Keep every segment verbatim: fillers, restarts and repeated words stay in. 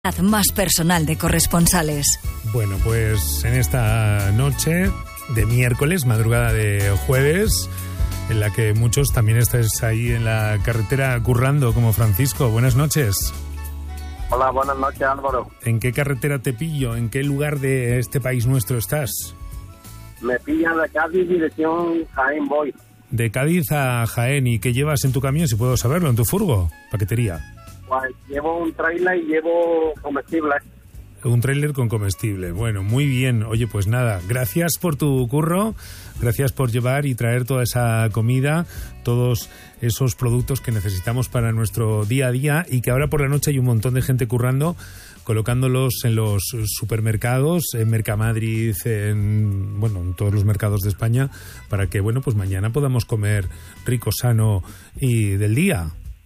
Más personal de corresponsales. Bueno, pues en esta noche de miércoles, madrugada de jueves, en la que muchos también estáis ahí en la carretera currando, como Francisco. Buenas noches. Hola, buenas noches, Álvaro. ¿En qué carretera te pillo? ¿En qué lugar de este país nuestro estás? Me pillan de Cádiz, dirección Jaén voy. De Cádiz a Jaén. ¿Y qué llevas en tu camión, si puedo saberlo, en tu furgo? Paquetería. Pues llevo un trailer y llevo comestible. Un tráiler con comestible. Bueno, muy bien. Oye, pues nada, gracias por tu curro, gracias por llevar y traer toda esa comida, todos esos productos que necesitamos para nuestro día a día, y que ahora por la noche hay un montón de gente currando, colocándolos en los supermercados, en Mercamadrid, en, bueno, en todos los mercados de España, para que, bueno, pues mañana podamos comer rico, sano y del día.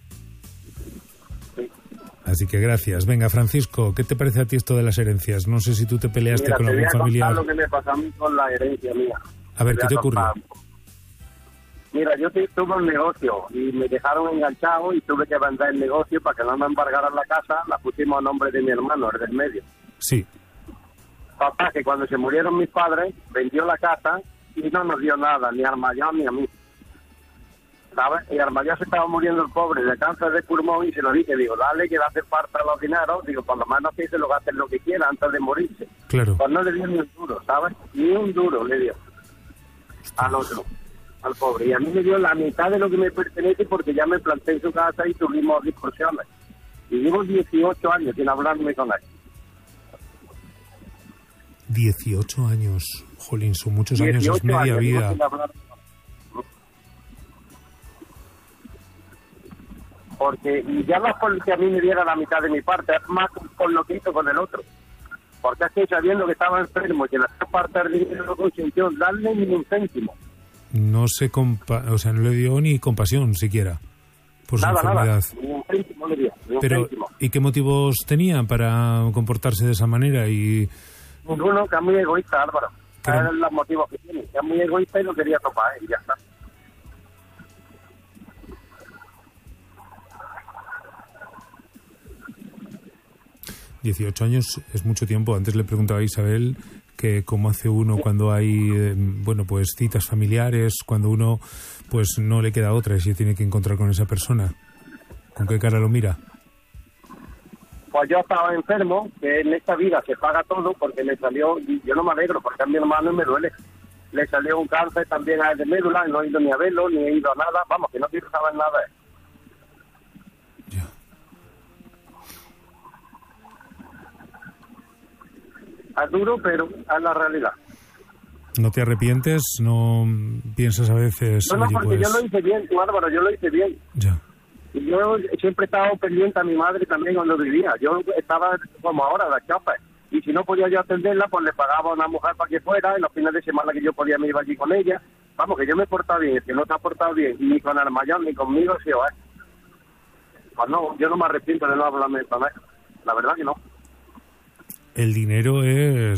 Así que gracias. Venga, Francisco, ¿qué te parece a ti esto de las herencias? No sé si tú te peleaste Mira, con te algún familiar. Mira, lo que me pasó a mí con la herencia mía. A ver, te ¿qué te ocurrió? Mira, yo tuve un negocio y me dejaron enganchado y tuve que vender el negocio para que no me embargaran la casa. La pusimos a nombre de mi hermano, el del medio. Sí. Papá, que cuando se murieron mis padres, vendió la casa y no nos dio nada, ni al mayor ni a mí. ¿Sabes? Y al mayor se estaba muriendo el pobre de cáncer de pulmón y se lo dije, digo, dale que le hace falta los dineros, digo, por lo menos que se lo gasten lo que quiera antes de morirse. Claro. Pues no le dio ni un duro, ¿sabes? Ni un duro le dio al otro, al pobre. Y a mí me dio la mitad de lo que me pertenece porque ya me planté en su casa y tuvimos discusiones. Y llevo dieciocho años sin hablarme con él. dieciocho años, jolín, son muchos años, es media años, vida. Sin hablar. Porque y ya no es por que a mí me diera la mitad de mi parte, es más por lo que hizo con el otro. Porque es que sabiendo que estaba enfermo y que la otra parte del dinero no consintió darle ni un céntimo. No se compa- o sea, no le dio ni compasión siquiera por su Nada, enfermedad. Nada, ni un céntimo le dio, ni un Pero, céntimo. ¿y qué motivos tenía para comportarse de esa manera? Y Ninguno, que es muy egoísta, Álvaro. Pero... Esos son los motivos que tiene. Que es muy egoísta y no quería topar, y ya está. dieciocho años es mucho tiempo. Antes le preguntaba a Isabel que cómo hace uno cuando hay, eh, bueno, pues citas familiares, cuando uno pues no le queda otra y se tiene que encontrar con esa persona. ¿Con qué cara lo mira? Pues yo estaba enfermo, que en esta vida se paga todo, porque me salió, y yo no me alegro, porque a mi hermano me duele. Le salió un cáncer también a él de médula, no he ido ni a verlo, ni he ido a nada, vamos, que no quiero saber nada de él. Ya. Es duro, pero es la realidad. ¿No te arrepientes? ¿No piensas a veces? No, no, oye, porque pues... yo lo hice bien, tú, Álvaro, yo lo hice bien. Ya. Y yo siempre he estado pendiente a mi madre también cuando vivía. Yo estaba como ahora, la chapa. Y si no podía yo atenderla, pues le pagaba a una mujer para que fuera. En los fines de semana que yo podía me iba allí con ella. Vamos, que yo me he portado bien. El que no se ha portado bien, ni con el mayor, ni conmigo, sí o es. Pues no, yo no me arrepiento de no hablarme con él. La verdad que no. El dinero es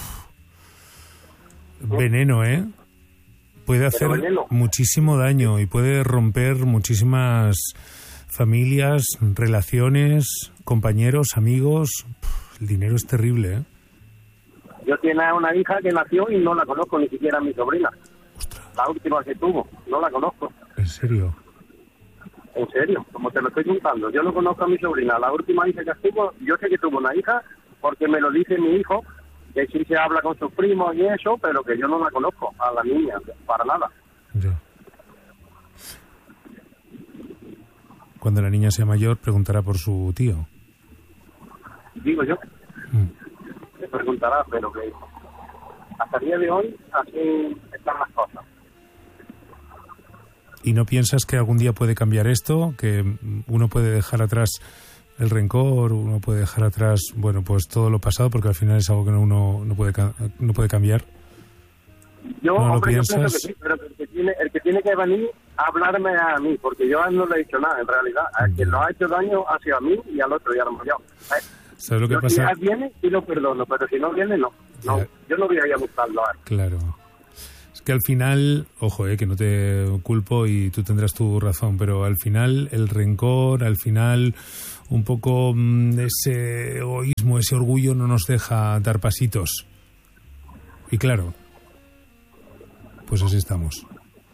veneno, ¿eh? Puede hacer veneno. muchísimo daño y puede romper muchísimas familias, relaciones, compañeros, amigos. El dinero es terrible, ¿eh? Yo tenía una hija que nació y no la conozco, ni siquiera a mi sobrina. Ostras. La última que tuvo, no la conozco. ¿En serio? En serio, como te lo estoy contando. Yo no conozco a mi sobrina. La última hija que tuvo, yo sé que tuvo una hija, porque me lo dice mi hijo, que sí se habla con sus primos y eso, pero que yo no la conozco, a la niña, para nada. Ya. Cuando la niña sea mayor, preguntará por su tío. Digo yo, Mm. me preguntará, pero que hasta el día de hoy así están las cosas. ¿Y no piensas que algún día puede cambiar esto? ¿Que uno puede dejar atrás el rencor, uno puede dejar atrás, bueno, pues todo lo pasado, porque al final es algo que uno no puede no puede cambiar? Yo, ¿No lo hombre, yo piensas? pienso que sí, pero el que, tiene, el que tiene que venir a hablarme a mí, porque yo a él no le he hecho nada, en realidad. El que Ya. lo ha hecho daño ha sido a mí y al otro, y a lo mejor. Eh, ¿Sabes lo que yo, pasa? Si él viene, sí lo perdono, pero si no viene, no. no Ya. yo no voy a ir a buscarlo a él. Claro. Es que al final, ojo, eh, que no te culpo y tú tendrás tu razón, pero al final el rencor, al final, un poco mmm, ese egoísmo, ese orgullo no nos deja dar pasitos. Y claro, pues así estamos.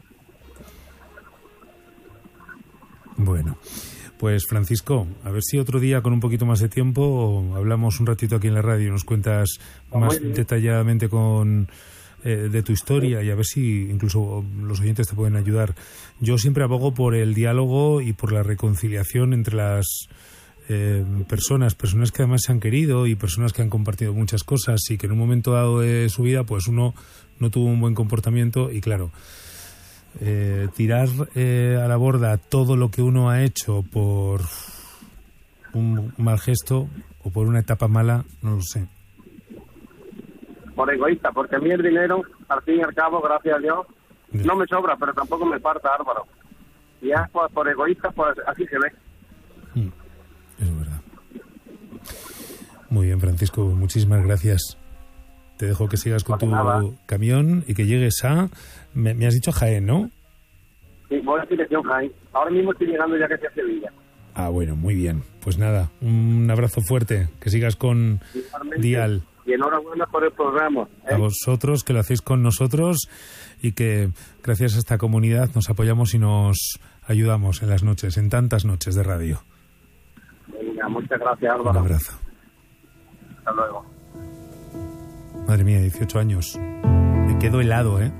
Bueno, pues Francisco, a ver si otro día con un poquito más de tiempo hablamos un ratito aquí en la radio y nos cuentas más detalladamente con eh, de tu historia y a ver si incluso los oyentes te pueden ayudar. Yo siempre abogo por el diálogo y por la reconciliación entre las eh, personas, personas que además se han querido y personas que han compartido muchas cosas y que en un momento dado de su vida pues uno no tuvo un buen comportamiento y claro, Eh, tirar eh, a la borda todo lo que uno ha hecho por un mal gesto o por una etapa mala, no lo sé. Por egoísta, porque a mí el dinero, al fin y al cabo, gracias a Dios, yeah. no me sobra, pero tampoco me falta, Álvaro. Y ya por, por egoísta, pues así se ve. Mm, es verdad. Muy bien, Francisco, muchísimas gracias. Te dejo que sigas con tu nada. camión y que llegues a... Me, me has dicho Jaén, ¿no? Sí, voy a dirección Jaén. Ahora mismo estoy llegando ya casi a Sevilla. Ah, bueno, muy bien. Pues nada, un abrazo fuerte. Que sigas con Igualmente. Dial. Y enhorabuena por el programa. ¿eh? A vosotros, que lo hacéis con nosotros y que gracias a esta comunidad nos apoyamos y nos ayudamos en las noches, en tantas noches de radio. Venga, muchas gracias, Álvaro. Un abrazo. Hasta luego. Madre mía, dieciocho años. Me quedo helado, ¿eh?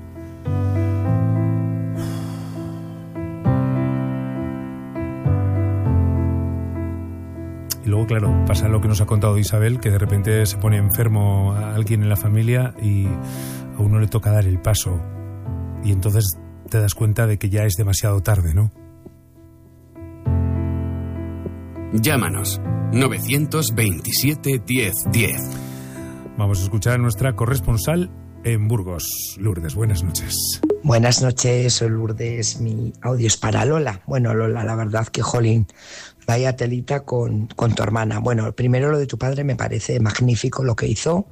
Y luego, claro, pasa lo que nos ha contado Isabel, que de repente se pone enfermo a alguien en la familia y a uno le toca dar el paso. Y entonces te das cuenta de que ya es demasiado tarde, ¿no? Llámanos. novecientos veintisiete diez diez. Vamos a escuchar a nuestra corresponsal en Burgos. Lourdes, buenas noches. Buenas noches, soy Lourdes. Mi audio es para Lola. Bueno, Lola, la verdad que, jolín, vaya telita con, con tu hermana. Bueno, primero lo de tu padre me parece magnífico lo que hizo.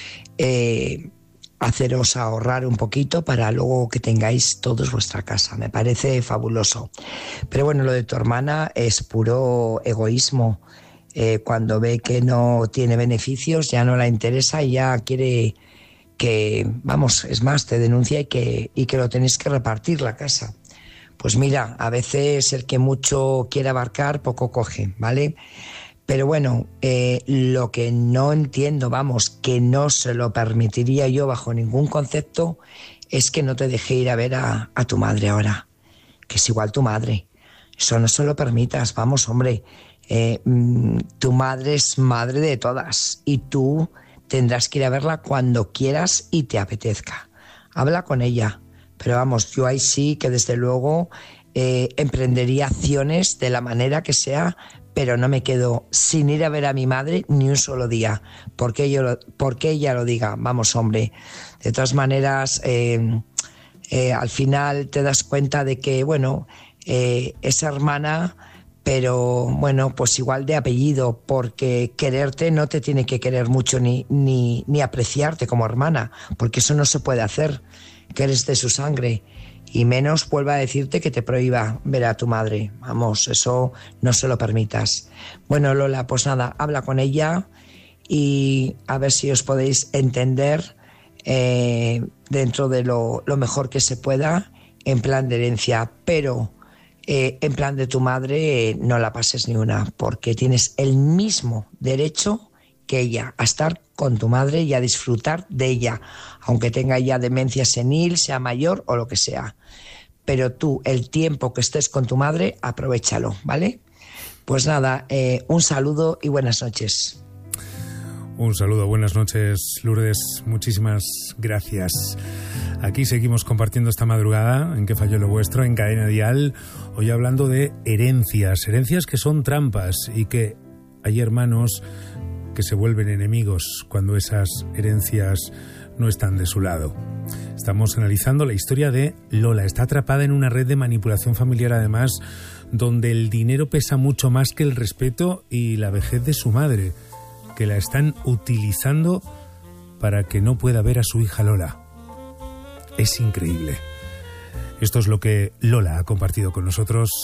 Eh, haceros ahorrar un poquito para luego que tengáis todos vuestra casa. Me parece fabuloso. Pero bueno, lo de tu hermana es puro egoísmo. Eh, cuando ve que no tiene beneficios, ya no la interesa y ya quiere que, vamos, es más, te denuncia y que, y que lo tenéis que repartir la casa. Pues mira, a veces el que mucho quiere abarcar, poco coge, ¿vale? Pero bueno, eh, lo que no entiendo, vamos, que no se lo permitiría yo bajo ningún concepto, es que no te deje ir a ver a, a tu madre ahora, que es igual tu madre. Eso no se lo permitas, vamos, hombre. Eh, tu madre es madre de todas y tú tendrás que ir a verla cuando quieras y te apetezca. Habla con ella, pero vamos, yo ahí sí que desde luego eh, emprendería acciones de la manera que sea, pero no me quedo sin ir a ver a mi madre ni un solo día, porque, yo lo, porque ella lo diga. Vamos, hombre, de todas maneras eh, eh, al final te das cuenta de que, bueno, eh, esa hermana... pero bueno, pues igual de apellido, porque quererte no te tiene que querer mucho ni, ni, ni apreciarte como hermana, porque eso no se puede hacer, que eres de su sangre, y menos vuelva a decirte que te prohíba ver a tu madre. Vamos, eso no se lo permitas. Bueno, Lola, pues nada, habla con ella y a ver si os podéis entender eh, dentro de lo, lo mejor que se pueda en plan de herencia, pero... Eh, en plan de tu madre eh, no la pases ni una, porque tienes el mismo derecho que ella a estar con tu madre y a disfrutar de ella, aunque tenga ya demencia senil, sea mayor o lo que sea. Pero tú, el tiempo que estés con tu madre, aprovéchalo, ¿vale? Pues nada, eh, un saludo y buenas noches. Un saludo, buenas noches, Lourdes. Muchísimas gracias. Aquí seguimos compartiendo esta madrugada en Que Falló Lo Vuestro, en Cadena Dial. Hoy hablando de herencias, herencias que son trampas y que hay hermanos que se vuelven enemigos cuando esas herencias no están de su lado. Estamos analizando la historia de Lola. Está atrapada en una red de manipulación familiar, además, donde el dinero pesa mucho más que el respeto y la vejez de su madre, que la están utilizando para que no pueda ver a su hija Lola. Es increíble. Esto es lo que Lola ha compartido con nosotros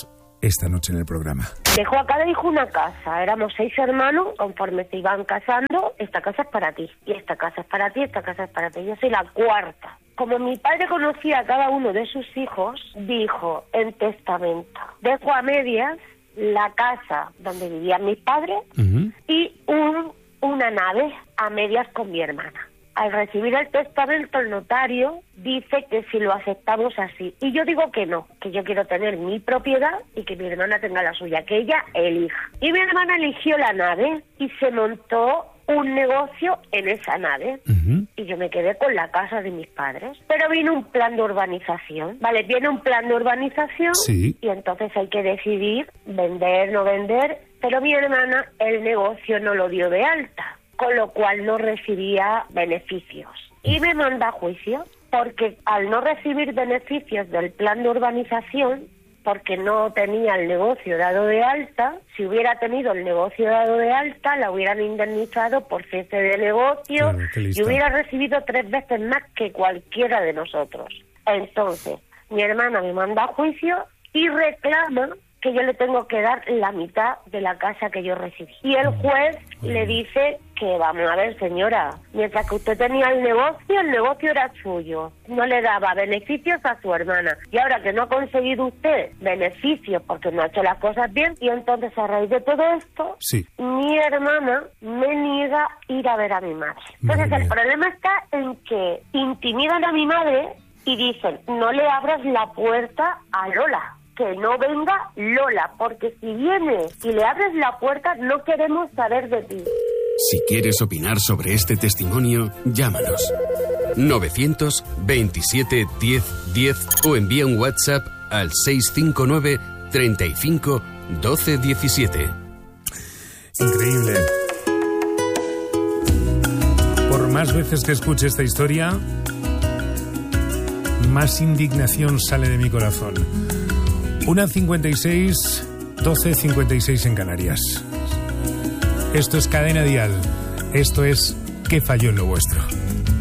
esta noche en el programa. Dejó a cada hijo una casa, éramos seis hermanos, conforme se iban casando, esta casa es para ti, y esta casa es para ti, esta casa es para ti, yo soy la cuarta. Como mi padre conocía a cada uno de sus hijos, dijo en testamento, dejo a medias la casa donde vivían mis padres uh-huh. y un, una nave a medias con mi hermana. Al recibir el testamento, el notario dice que si lo aceptamos así. Y yo digo que no, que yo quiero tener mi propiedad y que mi hermana tenga la suya, que ella elija. Y mi hermana eligió la nave y se montó un negocio en esa nave. Uh-huh. Y yo me quedé con la casa de mis padres. Pero vino un plan de urbanización, ¿vale? Viene un plan de urbanización sí. y entonces hay que decidir vender, no vender. Pero mi hermana el negocio no lo dio de alta, con lo cual no recibía beneficios. Y me manda a juicio, porque al no recibir beneficios del plan de urbanización, porque no tenía el negocio dado de alta, si hubiera tenido el negocio dado de alta, la hubieran indemnizado por cese de negocio claro, y hubiera recibido tres veces más que cualquiera de nosotros. Entonces, mi hermana me manda a juicio y reclama que yo le tengo que dar la mitad de la casa que yo recibí. Y el juez Muy le bien. dice que, vamos a ver, señora, mientras que usted tenía el negocio, el negocio era suyo. No le daba beneficios a su hermana. Y ahora que no ha conseguido usted beneficios porque no ha hecho las cosas bien, y entonces a raíz de todo esto, sí. mi hermana me niega ir a ver a mi madre. Entonces el problema está en que intimidan a mi madre y dicen, no le abras la puerta a Lola. Que no venga Lola, porque si viene y le abres la puerta, no queremos saber de ti. Si quieres opinar sobre este testimonio, llámanos. novecientos veintisiete diez diez o envía un WhatsApp al seiscientos cincuenta y nueve treinta y cinco doce diecisiete. Increíble. Por más veces que escuche esta historia, más indignación sale de mi corazón. una cincuenta y seis, doce cincuenta y seis en Canarias. Esto es Cadena Dial. Esto es ¿Qué falló en lo vuestro?